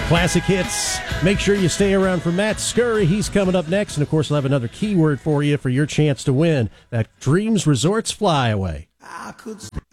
Classic hits. Make sure you stay around for Matt Scurry. He's coming up next. And, of course, we'll have another keyword for you for your chance to win that Dreams Resorts Flyaway.